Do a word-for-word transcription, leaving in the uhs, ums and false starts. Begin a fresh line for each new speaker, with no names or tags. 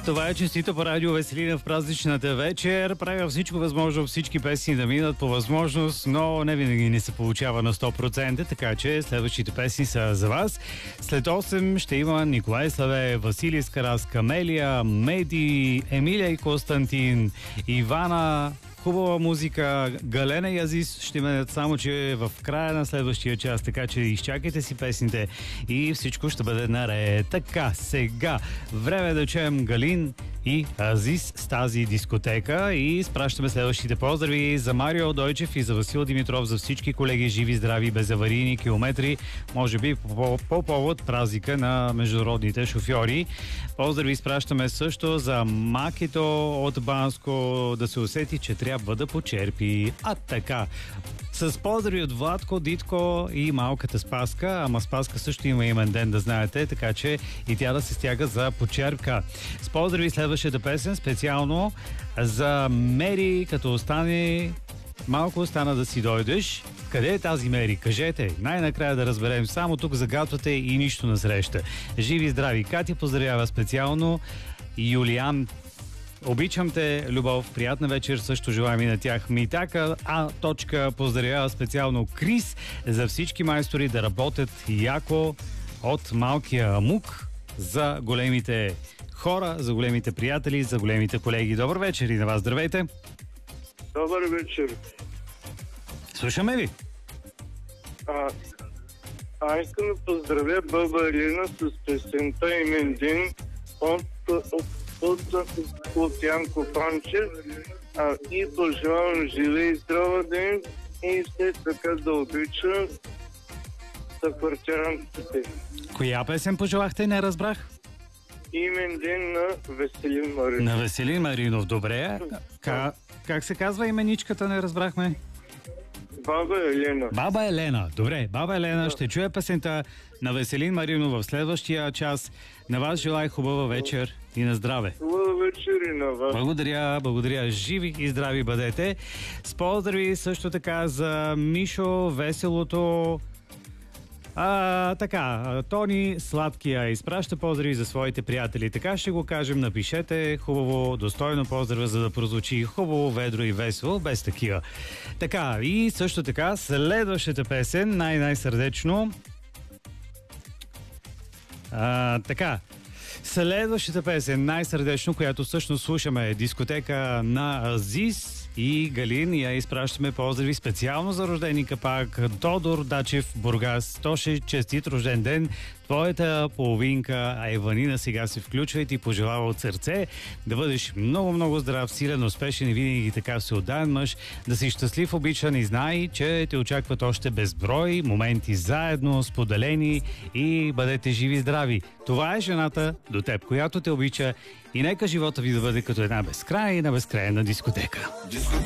Това е честито по радио Веселина в празничната вечер. Правя всичко възможно, всички песни да минат по възможност, но не винаги не се получава на сто процента, така че следващите песни са за вас. След осем ще има Николай Славе, Василий Скарас, Камелия, Меди, Емилия и Константин, Ивана. Хубава музика, Галена и Азис ще минат, само че в края на следващия час, така че изчакайте си песните и всичко ще бъде наред. Така, сега време да чуем Галин и Азис с тази дискотека и спращаме следващите поздрави за Марио Дойчев и за Васил Димитров, за всички колеги, живи, здрави, безаварийни километри, може би по, по повод празника на международните шофьори. Поздрави изпращаме също за Макито от Банско, да се усети, че трябва да почерпи. А така, с поздрави от Владко, Дитко и малката Спаска, ама Спаска също има имен ден, да знаете, така че и тя да се стяга за почерпка. С поздрави следващата песен специално за Мери, като остане малко остана да си дойдеш. Къде е тази Мери? Кажете, най-накрая да разберем. Само тук загатвате и нищо насреща. Живи и здрави! Катя поздравява специално Юлиан. Обичам те, любов, приятна вечер, също желаем и на тях. Митака А. Точка поздравява специално Крис за всички майстори да работят яко от малкия Амук за големите хора, за големите приятели, за големите колеги. Добър вечер и на вас, здравейте!
Добър вечер!
Слушаме ви!
А, а искам да поздравя баба Елина с песента Имен ден от, от От, от Янко Панчев, а, и пожелавам живе и здрава ден и все така да обича за квартиранците.
Коя песен пожелахте, не разбрах?
Имен ден на Веселин Маринов.
На Веселин Маринов, добре. Ка, как се казва именичката, не разбрахме?
Баба Елена.
Баба Елена, добре. Баба Елена да. Ще чуе песента на Веселин Маринов в следващия час. На вас желая хубава вечер и на здраве.
Хубава вечер и на вас.
Благодаря, благодаря. Живи и здрави бъдете. С поздрави също така за Мишо, Веселото. А, така, Тони Сладкия изпраща поздрави за своите приятели. Така ще го кажем, напишете хубаво, достойно поздрава, за да прозвучи хубаво, ведро и весело, без такива. Така, и също така, следващата песен, най-най-сърдечно. А, така, следващата песен, най-сърдечно, която всъщност слушаме, е дискотека на Азис и Галин. И я изпращаме поздрави специално за рожденика пак Тодор Дачев, Бургас. Тоше, честит рожден ден! Твоята половинка Айванина сега се включва и ти пожелава от сърце да бъдеш много-много здрав, силен, успешен и винаги така се отдаен мъж, да си щастлив, обичан и знай, че те очакват още безброй моменти заедно, споделени и бъдете живи и здрави. Това е жената до теб, която те обича и нека живота ви да бъде като една безкрайна, безкрайна дискотека. Дискотека.